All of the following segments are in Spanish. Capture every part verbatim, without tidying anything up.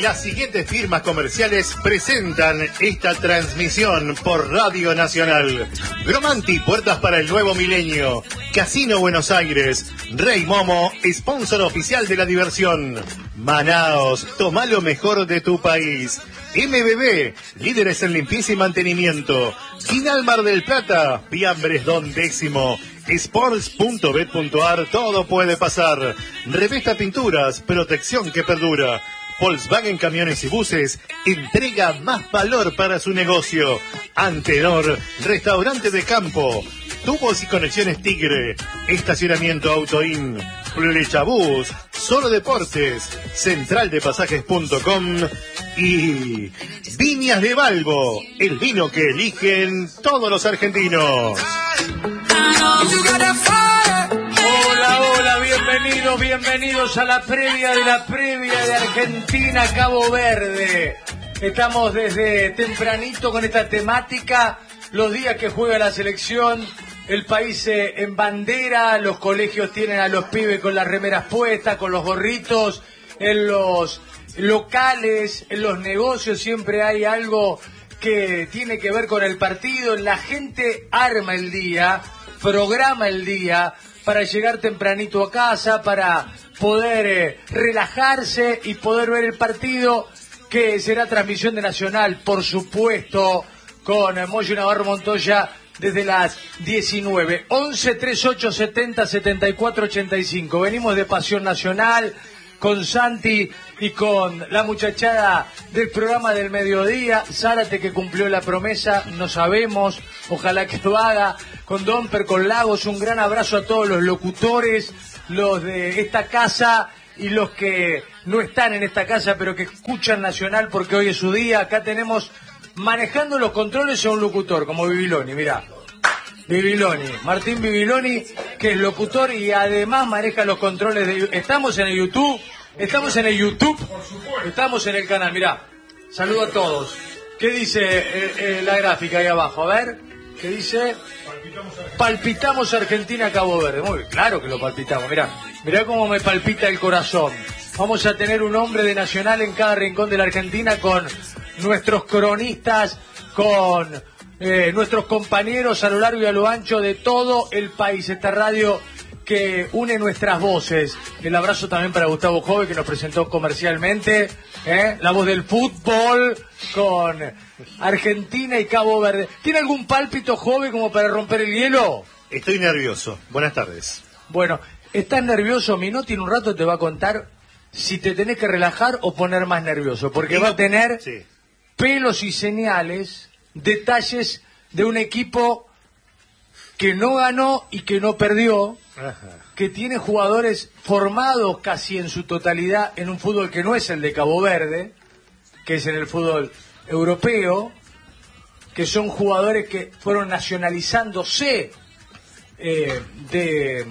Las siguientes firmas comerciales presentan esta transmisión por Radio Nacional. Gromanti, puertas para el nuevo milenio. Casino Buenos Aires. Rey Momo, sponsor oficial de la diversión. Manaos, toma lo mejor de tu país. M B B, líderes en limpieza y mantenimiento. Quinal Mar del Plata, Fiambres Don Décimo. Sports punto bet punto ar, todo puede pasar. Revista Pinturas, protección que perdura. Volkswagen Camiones y Buses, entrega más valor para su negocio. Antenor, restaurante de campo. Tubos y conexiones Tigre. Estacionamiento Autoin. Flechabús, Solo Deportes, central de pasajes punto com y Viñas de Balbo, el vino que eligen todos los argentinos. Hola, hola, bienvenidos, bienvenidos a la previa de la previa de Argentina-Cabo Verde. Estamos desde tempranito con esta temática, los días que juega la selección, el país eh, en bandera, los colegios tienen a los pibes con las remeras puestas, con los gorritos, en los locales, en los negocios siempre hay algo que tiene que ver con el partido, la gente arma el día, programa el día para llegar tempranito a casa, para poder eh, relajarse y poder ver el partido que será transmisión de Nacional, por supuesto, con Moyo Navarro Montoya desde las diecinueve. once, treinta y ocho, setenta, setenta y cuatro, ochenta y cinco. Venimos de Pasión Nacional con Santi y con la muchachada del programa del mediodía. Zárate, que cumplió la promesa, no sabemos, ojalá que lo haga. Con Domper, con Lagos, un gran abrazo a todos los locutores, los de esta casa y los que no están en esta casa pero que escuchan Nacional porque hoy es su día. Acá tenemos manejando los controles a un locutor como Bibiloni, mirá. Bibiloni, Martín Bibiloni, que es locutor y además maneja los controles de... Estamos en el YouTube, estamos en el YouTube, estamos en el canal, mirá. Saludo a todos. ¿Qué dice eh, eh, la gráfica ahí abajo? A ver, ¿qué dice? Palpitamos Argentina-Cabo Verde. Muy bien, claro que lo palpitamos, mirá. Mirá cómo me palpita el corazón. Vamos a tener un hombre de Nacional en cada rincón de la Argentina con nuestros cronistas, con eh, nuestros compañeros a lo largo y a lo ancho de todo el país. Esta radio que une nuestras voces. El abrazo también para Gustavo Jove, que nos presentó comercialmente, ¿eh? La voz del fútbol con Argentina y Cabo Verde. ¿Tiene algún pálpito, Jove, como para romper el hielo? Estoy nervioso. Buenas tardes. Bueno, ¿estás nervioso? Minotti en un rato te va a contar si te tenés que relajar o poner más nervioso, porque va a tener sí. pelos y señales, detalles de un equipo que no ganó y que no perdió, Ajá. que tiene jugadores formados casi en su totalidad en un fútbol que no es el de Cabo Verde, que es en el fútbol europeo, que son jugadores que fueron nacionalizándose eh, de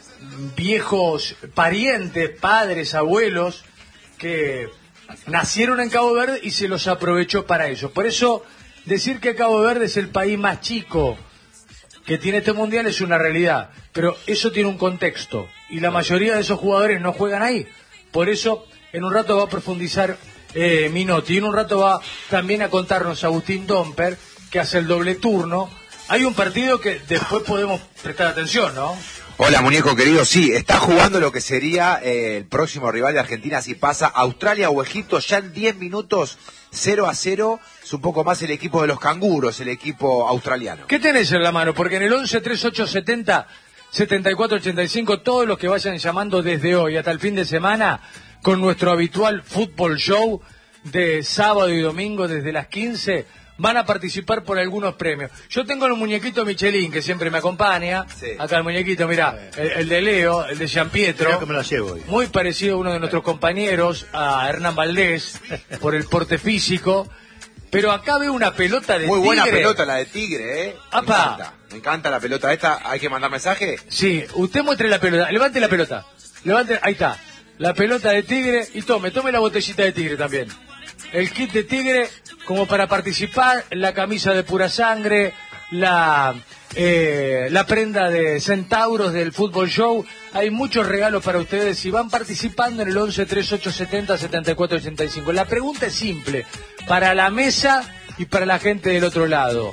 viejos parientes, padres, abuelos, que nacieron en Cabo Verde y se los aprovechó para ello. Por eso, decir que Cabo Verde es el país más chico que tiene este mundial es una realidad, pero eso tiene un contexto, y la mayoría de esos jugadores no juegan ahí. Por eso, en un rato va a profundizar eh, Minotti, y en un rato va también a contarnos Agustín Domper, que hace el doble turno. Hay un partido que después podemos prestar atención, ¿no? Hola, muñeco querido, sí, está jugando lo que sería eh, el próximo rival de Argentina si pasa Australia o Egipto, ya en diez minutos, cero a cero, es un poco más el equipo de los canguros, el equipo australiano. ¿Qué tenés en la mano? Porque en el once, treinta y ocho, setenta, setenta y cuatro, ochenta y cinco, todos los que vayan llamando desde hoy hasta el fin de semana, con nuestro habitual fútbol show de sábado y domingo desde las quince, van a participar por algunos premios. Yo tengo el muñequito Michelin, que siempre me acompaña. Sí. Acá el muñequito, mirá, el, el de Leo, el de Jean Pietro. Creo que me la llevo hoy. Muy parecido a uno de nuestros compañeros, a Hernán Valdés, por el porte físico. Pero acá veo una pelota de Muy Tigre. Buena pelota la de Tigre, ¿eh? ¡Apa! Me encanta, me encanta la pelota esta. ¿Hay que mandar mensaje? Sí, usted muestre la pelota. Levante la pelota. Levante, ahí está. La pelota de Tigre. Y tome, tome la botellita de Tigre también. El kit de Tigre, como para participar, la camisa de Pura Sangre, la, eh, la prenda de Centauros del Fútbol Show. hay muchos regalos para ustedes y van participando en el once treinta y ocho setenta setenta y cuatro ochenta y cinco. La pregunta es simple, para la mesa y para la gente del otro lado.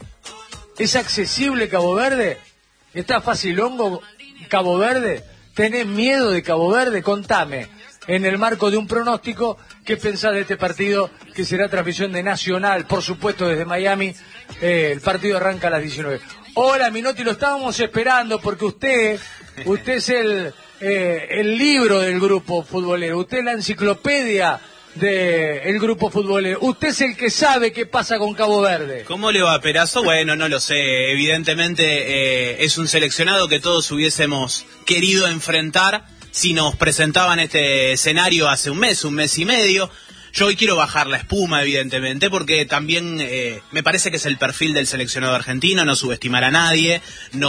¿Es accesible Cabo Verde? ¿Está facilongo Cabo Verde? ¿Tenés miedo de Cabo Verde? Contame, en el marco de un pronóstico, ¿qué pensás de este partido que será transmisión de Nacional, por supuesto desde Miami? Eh, el partido arranca a las diecinueve. Hola Minotti, lo estábamos esperando porque usted, usted es el, eh, el libro del grupo futbolero, usted es la enciclopedia del grupo futbolero, usted es el que sabe qué pasa con Cabo Verde. ¿Cómo le va, Perazo? Bueno, no lo sé, evidentemente eh, es un seleccionado que todos hubiésemos querido enfrentar si nos presentaban este escenario hace un mes, un mes y medio. Yo hoy quiero bajar la espuma, evidentemente, porque también eh, me parece que es el perfil del seleccionado argentino, no subestimar a nadie,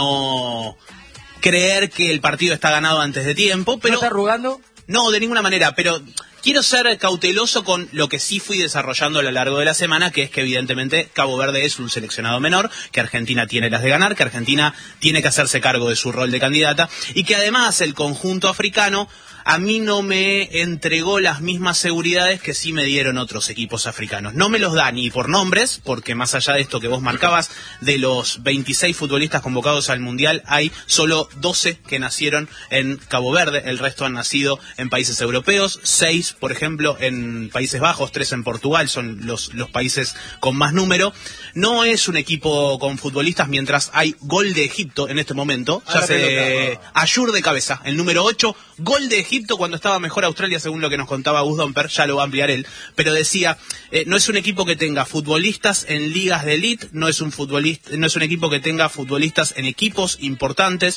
no creer que el partido está ganado antes de tiempo. Pero ¿No está arrugando? No, de ninguna manera, pero quiero ser cauteloso con lo que sí fui desarrollando a lo largo de la semana, que es que evidentemente Cabo Verde es un seleccionado menor, que Argentina tiene las de ganar, que Argentina tiene que hacerse cargo de su rol de candidata, y que además el conjunto africano a mí no me entregó las mismas seguridades que sí me dieron otros equipos africanos. No me los da ni por nombres, porque más allá de esto que vos marcabas, de los veintiséis futbolistas convocados al Mundial, hay solo doce que nacieron en Cabo Verde, el resto han nacido en países europeos, seis, por ejemplo, en Países Bajos, tres en Portugal, son los, los países con más número. No es un equipo con futbolistas, mientras hay gol de Egipto en este momento, ya se... Ayur de cabeza, el número ocho, gol de Egipto cuando estaba mejor Australia, según lo que nos contaba Gus Domper, ya lo va a ampliar él, pero decía, eh, no es un equipo que tenga futbolistas en ligas de elite, no es un futbolista, no es un equipo que tenga futbolistas en equipos importantes,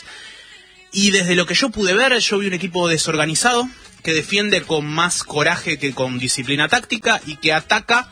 y desde lo que yo pude ver, yo vi un equipo desorganizado, que defiende con más coraje que con disciplina táctica, y que ataca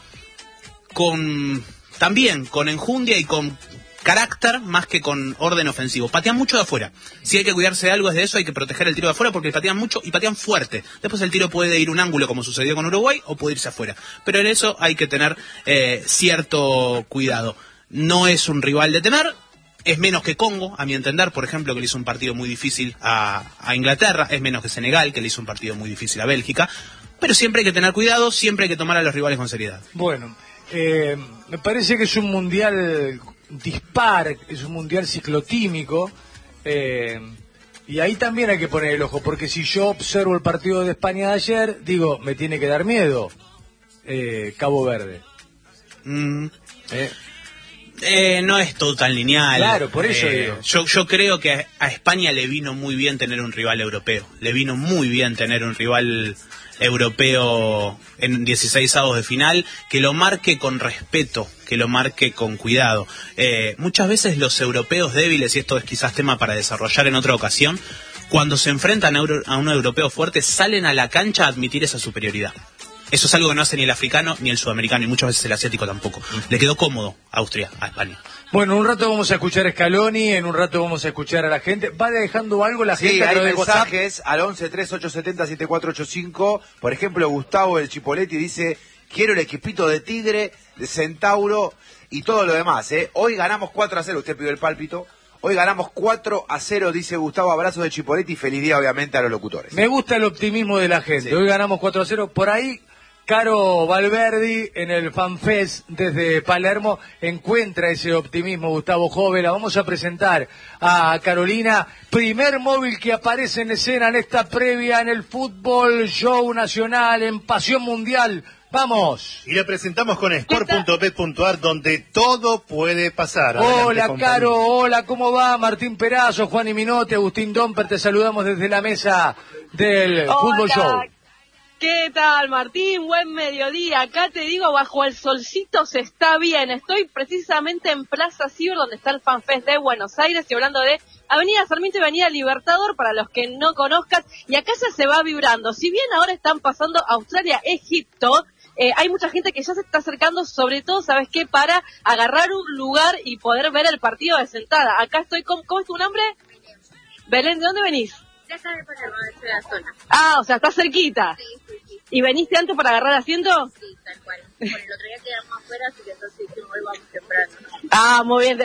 con también con enjundia y con carácter más que con orden ofensivo. Patean mucho de afuera. Si hay que cuidarse de algo es de eso, hay que proteger el tiro de afuera porque patean mucho y patean fuerte. Después el tiro puede ir un ángulo como sucedió con Uruguay o puede irse afuera. Pero en eso hay que tener eh, cierto cuidado. No es un rival de temer, es menos que Congo, a mi entender, por ejemplo, que le hizo un partido muy difícil a, a Inglaterra, es menos que Senegal, que le hizo un partido muy difícil a Bélgica, pero siempre hay que tener cuidado, siempre hay que tomar a los rivales con seriedad. Bueno, eh, me parece que es un mundial dispar, es un mundial ciclotímico, eh, y ahí también hay que poner el ojo, porque si yo observo el partido de España de ayer, digo, me tiene que dar miedo eh, Cabo Verde. Mm. ¿Eh? Eh, no es todo tan lineal. Claro, por eso eh, digo. Yo, yo creo que a España le vino muy bien tener un rival europeo. Le vino muy bien tener un rival europeo en dieciséis avos de final, que lo marque con respeto, que lo marque con cuidado. Eh, muchas veces los europeos débiles, y esto es quizás tema para desarrollar en otra ocasión, cuando se enfrentan a, euro, a un europeo fuerte, salen a la cancha a admitir esa superioridad. Eso es algo que no hace ni el africano ni el sudamericano, y muchas veces el asiático tampoco. Le quedó cómodo a Austria, a España. Bueno, un rato vamos a escuchar a Scaloni, en un rato vamos a escuchar a la gente. ¿Va dejando algo la sí, gente? hay de mensajes WhatsApp? al once treinta y ocho setenta setenta y cuatro ochenta y cinco. Por ejemplo, Gustavo del Chipoletti dice, quiero el equipito de Tigre, de Centauro y todo lo demás. ¿eh? Hoy ganamos cuatro a cero, usted pidió el pálpito. Hoy ganamos cuatro a cero, dice Gustavo. Abrazo de Chipoletti y feliz día, obviamente, a los locutores. Me gusta el optimismo de la gente. Sí. Hoy ganamos cuatro a cero. Por ahí, Caro Valverdi, en el FanFest desde Palermo, encuentra ese optimismo, Gustavo Jóvela. Vamos a presentar a Carolina, primer móvil que aparece en escena en esta previa en el Fútbol Show Nacional, en Pasión Mundial. ¡Vamos! Y le presentamos con sport punto bet punto ar, donde todo puede pasar. Hola, Adelante, Caro, compañero. hola, ¿cómo va? Martín Perazo, Juan y Minote, Agustín Domper, te saludamos desde la mesa del hola. Fútbol Show. ¿Qué tal, Martín? Buen mediodía. Acá te digo, bajo el solcito se está bien. Estoy precisamente en Plaza Ciber, donde está el FanFest de Buenos Aires, y hablando de Avenida Sarmiento y Avenida Libertador, para los que no conozcan. Y acá ya se va vibrando. Si bien ahora están pasando Australia-Egipto, eh, hay mucha gente que ya se está acercando, sobre todo, ¿sabes qué? Para agarrar un lugar y poder ver el partido de sentada. Acá estoy con... ¿Cómo es tu nombre? Belén, ¿de dónde venís? Ya está de Palermo, de la zona. Ah, o sea, está cerquita. Sí, sí, sí. ¿Y veniste antes para agarrar asiento? Sí, tal cual. Por el otro día quedamos afuera, así que entonces dijimos, hoy vamos temprano. Ah, muy bien.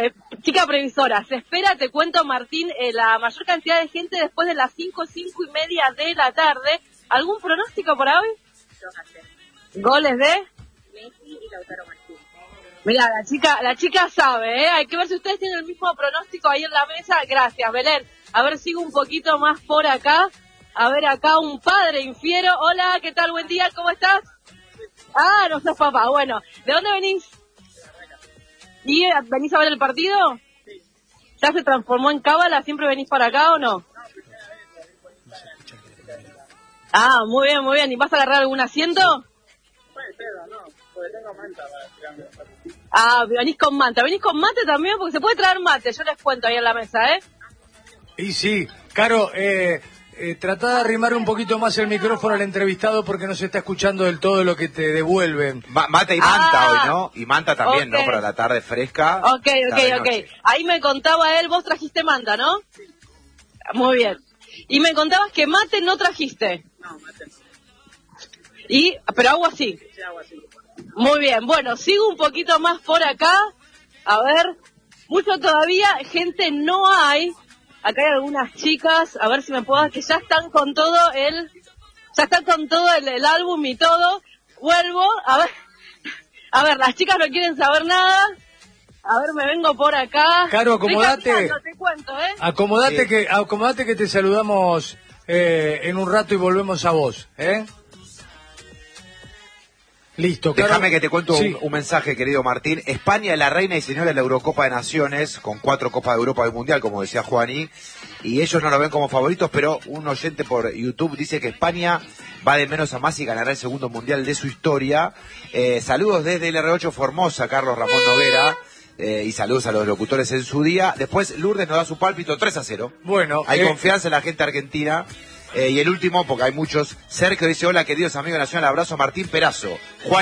Chica previsora, se espera, te cuento Martín, eh, la mayor cantidad de gente después de las cinco, cinco y media de la tarde. ¿Algún pronóstico para hoy? ¿Goles de? Messi y Lautaro Martínez. Mira, la chica, la chica sabe, ¿eh? Hay que ver si ustedes tienen el mismo pronóstico ahí en la mesa. Gracias, Belén. A ver, sigo un poquito más por acá. A ver, acá un padre infiero. Hola, ¿qué tal? Buen día, ¿cómo estás? Ah, no sos papá. Bueno, ¿de dónde venís? ¿Y eh, venís a ver el partido? Sí. ¿Ya se transformó en cábala? ¿Siempre venís para acá o no? Ah, muy bien, muy bien. ¿Y vas a agarrar algún asiento? Puede ser, no, porque tengo manta para tirarme. Ah, venís con manta. ¿Venís con mate también? Porque se puede traer mate, yo les cuento ahí en la mesa, ¿eh? Y sí, Caro, eh, eh, tratá de arrimar un poquito más el micrófono al entrevistado porque no se está escuchando del todo lo que te devuelven. Ma- mate y manta Ah, hoy, ¿no? Y manta también, ok. ¿no? Para la tarde fresca. Ok, ok, tarde ok. noche. Ahí me contaba él, vos trajiste manta, ¿no? Sí. Muy bien. Y me contabas que mate no trajiste. No, mate no. Y, pero agua sí. Sí, hago así. Muy bien, bueno, sigo un poquito más por acá. A ver, mucho todavía, gente no hay. Acá hay algunas chicas, a ver si me puedo, que ya están con todo el, ya están con todo el, el álbum y todo. Vuelvo, a ver, a ver, las chicas no quieren saber nada. A ver, me vengo por acá. Caro, acomodate. Estoy caminando, te cuento, ¿eh? Acomodate Sí. que acomodate que te saludamos eh, en un rato y volvemos a vos, ¿eh? Listo, Caro. Déjame que te cuento Sí. un, un mensaje, querido Martín. España es la reina y señora de la Eurocopa de Naciones, con cuatro Copas de Europa del Mundial, como decía Juani, y ellos no lo ven como favoritos, pero un oyente por YouTube dice que España va de menos a más y ganará el segundo Mundial de su historia. Eh, saludos desde el R ocho Formosa, Carlos Ramón Noguera, eh, y saludos a los locutores en su día. Después Lourdes nos da su pálpito tres a cero. Bueno, Hay eh, confianza en la gente argentina. Eh, y el último, porque hay muchos, Sergio dice, hola queridos amigos de Nacional, abrazo Martín Perazo. Juan